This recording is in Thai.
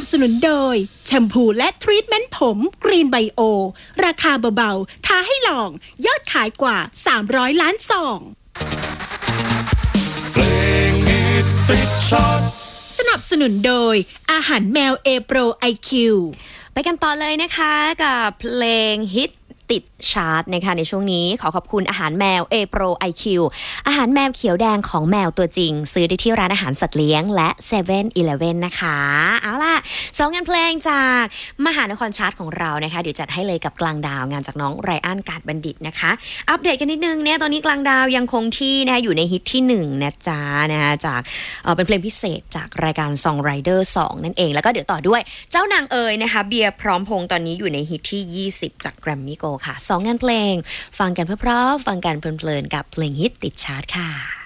สนุนโดยแชมพูและทรีทเมนต์ผมกรีนไบโอราคาเบาๆท้าให้ลองยอดขายกว่า300ล้านซองเพลงฮิตติดชาร์ตสนับสนุนโดยอาหารแมวเอโปร IQ ไปกันต่อเลยนะคะกับเพลงฮิตติดชาร์ตนะคะในช่วงนี้ขอขอบคุณอาหารแมว A Pro IQ อาหารแมวเขียวแดงของแมวตัวจริงซื้อได้ที่ร้านอาหารสัตว์เลี้ยงและ7-Eleven นะคะเอาล่ะ2งานเพลงจากมหานครชาร์ตของเรานะคะเดี๋ยวจัดให้เลยกับกลางดาวงานจากน้องไรอันกาดบัณฑิตนะคะอัปเดตกันนิดนึงเนี่ยตอนนี้กลางดาวยังคงที่นะคะอยู่ในฮิตที่1นะจ๊ะนะคะจากเป็นเพลงพิเศษจากรายการ Song Rider 2นั่นเองแล้วก็เดี๋ยวต่อด้วยเจ้านางเอ๋ยนะคะเบียร์พร้อมพงษ์ตอนนี้อยู่ในฮิตที่20จาก Grammy Goค่ะ2งานเพลงฟังกันเพราะๆฟังกันเพลินๆกับเพลงฮิตติดชาร์ตค่ะ